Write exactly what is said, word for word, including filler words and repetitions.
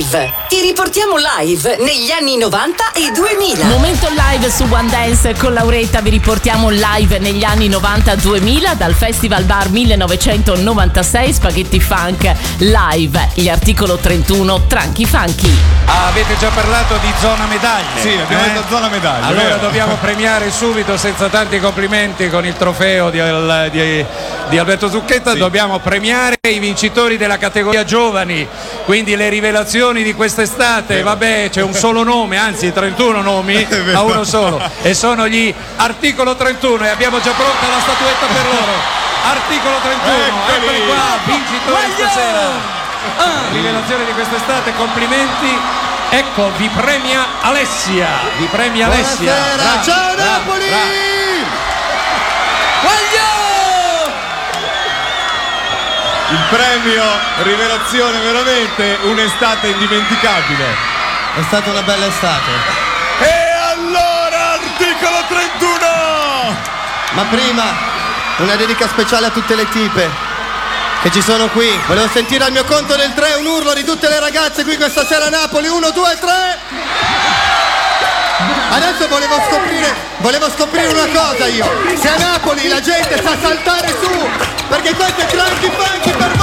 Live. Ti riportiamo live negli anni novanta e duemila. Momento live su One Dance con Lauretta. Vi riportiamo live negli anni novanta duemila dal Festival Bar millenovecentonovantasei. Spaghetti Funk live. Gli Articolo trentuno, Tranchi Funky. Ah, avete già parlato di zona medaglie? Sì, abbiamo eh? detto zona medaglie. Allora vero? dobbiamo premiare subito, senza tanti complimenti, con il trofeo di, di, di Alberto Zucchetta. Sì. Dobbiamo premiare i vincitori della categoria giovani, quindi le rivelazioni di quest'estate. Vero. Vabbè, c'è un solo nome, anzi trentuno nomi, ma uno solo, e sono gli Articolo trentuno, e abbiamo già pronta la statuetta per loro. Articolo trentuno, eccoli, eccoli qua, vincitori stasera. Ah, rivelazione di quest'estate, complimenti. Ecco, vi premia Alessia. Vi premia Alessia. Buonasera, ciao Napoli! Il premio rivelazione, veramente un'estate indimenticabile. È stata una bella estate. E allora Articolo trentuno! Ma prima una dedica speciale a tutte le tipe che ci sono qui. Volevo sentire al mio conto del tre un urlo di tutte le ragazze qui questa sera a Napoli. Uno, due, tre. Adesso volevo scoprire Volevo scoprire una cosa io. Se a Napoli la gente sa saltare su, perché questo è Tranchi Funky per